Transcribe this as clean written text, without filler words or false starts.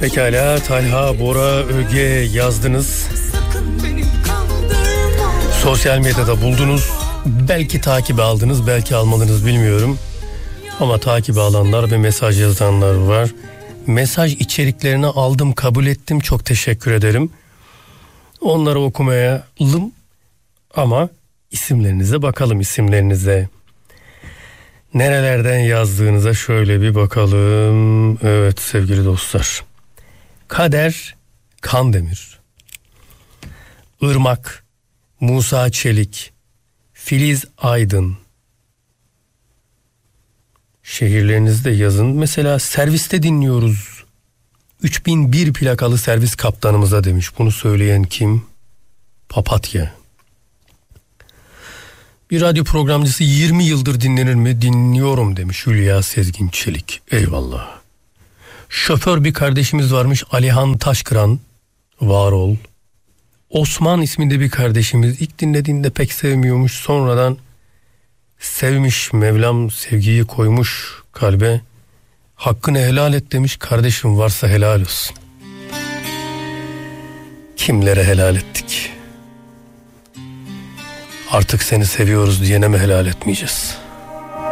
Pekala, Talha, Bora, Öge yazdınız. Sosyal medyada buldunuz. Belki takip aldınız, belki almadınız bilmiyorum. Ama takip alanlar ve mesaj yazanlar var. Mesaj içeriklerini aldım, kabul ettim. Çok teşekkür ederim. Onları okumayalım ama isimlerinize bakalım, isimlerinize. Nerelerden yazdığınıza şöyle bir bakalım. Evet sevgili dostlar. Kader Kandemir, Irmak, Musa Çelik, Filiz Aydın. Şehirlerinizde yazın. Mesela serviste dinliyoruz. 3001 plakalı servis kaptanımıza demiş. Bunu söyleyen kim? Papatya. Bir radyo programcısı 20 yıldır dinlenir mi? Dinliyorum demiş Hülya Sezgin Çelik. Eyvallah. Şoför bir kardeşimiz varmış, Alihan Taşkıran. Var ol. Osman isminde bir kardeşimiz ilk dinlediğinde pek sevmiyormuş. Sonradan sevmiş. Mevlam sevgiyi koymuş kalbe. Hakkını helal et demiş. Kardeşim varsa helal olsun. Kimlere helal ettik? Artık seni seviyoruz diyene mi helal etmeyeceğiz?